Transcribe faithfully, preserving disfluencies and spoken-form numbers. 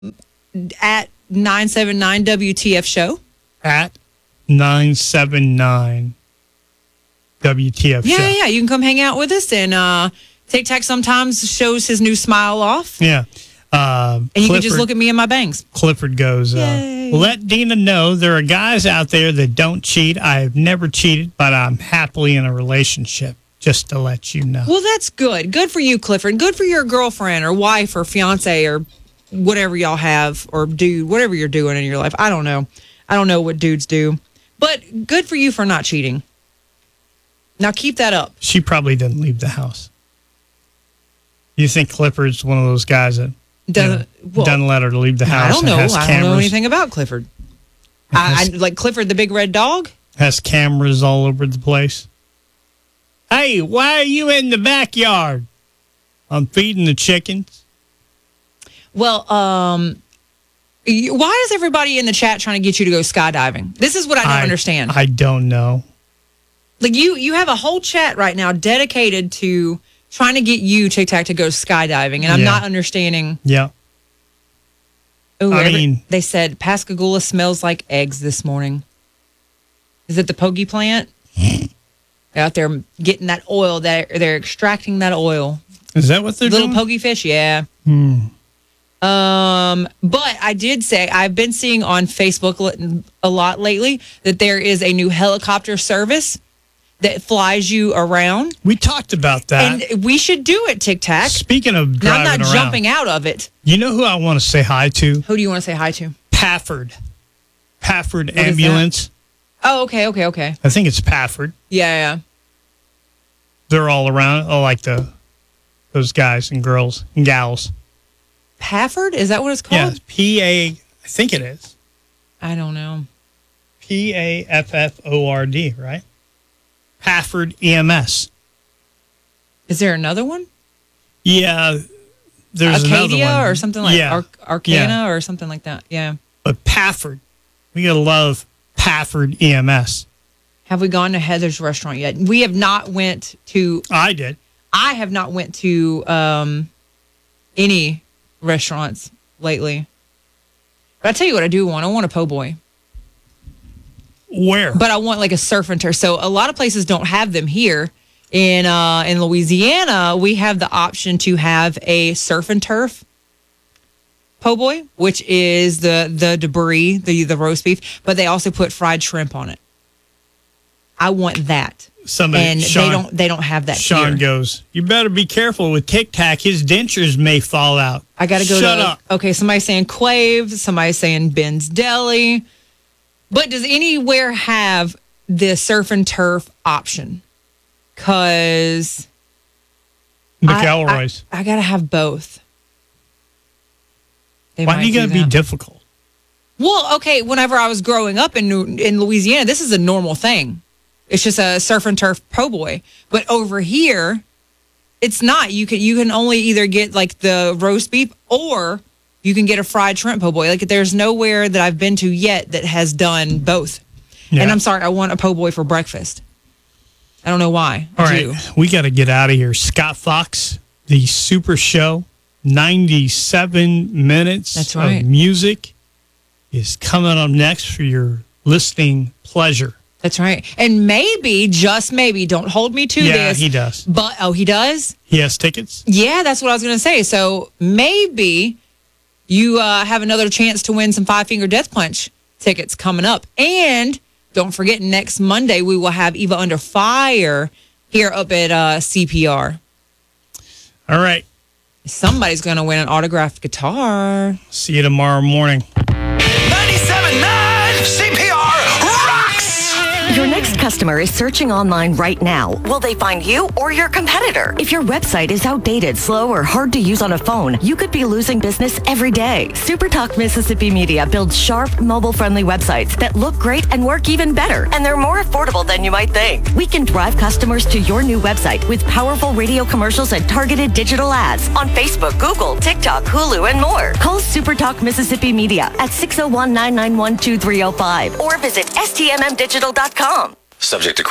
at nine seven nine W T F show. At nine seven nine W T F yeah, show. Yeah, yeah. You can come hang out with us. And uh, Tic Tac sometimes shows his new smile off. Yeah. Uh, and you Clifford, can just look at me and my bangs. Clifford goes, uh, let Dina know there are guys out there that don't cheat. I've never cheated, but I'm happily in a relationship, just to let you know. Well, that's good. Good for you, Clifford. Good for your girlfriend or wife or fiance or whatever y'all have, or dude, whatever you're doing in your life. I don't know. I don't know what dudes do. But good for you for not cheating. Now keep that up. She probably didn't leave the house. You think Clifford's one of those guys that doesn't, you know, well, doesn't let her leave the house? I don't know. Has I don't know anything about Clifford. Has, I, I like Clifford the big red dog. Has cameras all over the place. Hey, why are you in the backyard? I'm feeding the chickens. Well, um, why is everybody in the chat trying to get you to go skydiving? This is what I don't I, understand. I don't know. Like you, you have a whole chat right now dedicated to trying to get you, Tic Tac, to go skydiving, and I'm yeah. not understanding. Yeah. Ooh, I every, mean, they said Pascagoula smells like eggs this morning. Is it the Pogie plant? They're out there getting that oil. That they're, they're extracting that oil. Is that what they're Little doing? Pogie fish, yeah. Hmm. Um, but I did say I've been seeing on Facebook a lot lately that there is a new helicopter service that flies you around. We talked about that. And we should do it, Tic Tac. Speaking of driving now, I'm not around, jumping out of it. You know who I want to say hi to? Who do you want to say hi to? Pafford. Pafford what Ambulance. Oh, okay, okay, okay. I think it's Pafford. Yeah, yeah. They're all around. Oh, like the those guys and girls and gals. Pafford? Is that what it's called? Yeah, P A, I think it is. I don't know. P A F F O R D, right? Pafford E M S. Is there another one? Yeah, there's Acadia another one. or something like yeah. Ar- Arcana yeah. or something like that. Yeah. But Pafford, we gotta love Pafford E M S. Have we gone to Heather's restaurant yet? We have not went to. I did. I have not went to um, any restaurants lately. But I tell you what I do want. I want a po' boy. Where? But I want like a surf and turf. So a lot of places don't have them here. In uh, in Louisiana, we have the option to have a surf and turf po' boy, which is the the debris, the the roast beef, but they also put fried shrimp on it. I want that. Somebody, and Sean, they don't they don't have that Sean here. goes, you better be careful with Tic Tac. His dentures may fall out. I got to go Shut to, up. Okay, somebody's saying Quave, somebody's saying Ben's Deli. But does anywhere have the surf and turf option? Because McElroy's. I, I, I got to have both. They Why do you got to be that. difficult? Well, okay, whenever I was growing up in New, in Louisiana, this is a normal thing. It's just a surf and turf po' boy. But over here, it's not. You can you can only either get like the roast beef or you can get a fried shrimp po' boy. Like there's nowhere that I've been to yet that has done both. Yeah. And I'm sorry, I want a po' boy for breakfast. I don't know why. All I right, do. we got to get out of here. Scott Fox, the Super Show, ninety-seven minutes That's right. of music is coming up next for your listening pleasure. That's right. And maybe, just maybe, don't hold me to yeah, this. he does. But, oh, he does? He has tickets? Yeah, that's what I was going to say. So maybe you uh, have another chance to win some Five Finger Death Punch tickets coming up. And don't forget, next Monday, we will have Eva Under Fire here up at uh, C P R. All right. Somebody's going to win an autographed guitar. See you tomorrow morning. ninety-seven point nine C P R rocks! Your next customer is searching online right now. Will they find you or your competitor? If your website is outdated, slow, or hard to use on a phone, you could be losing business every day. SuperTalk Mississippi Media builds sharp, mobile-friendly websites that look great and work even better, and they're more affordable than you might think. We can drive customers to your new website with powerful radio commercials and targeted digital ads on Facebook, Google, TikTok, Hulu, and more. Call SuperTalk Mississippi Media at six oh one, nine nine one, two three oh five or visit S T M M digital dot com. Subject to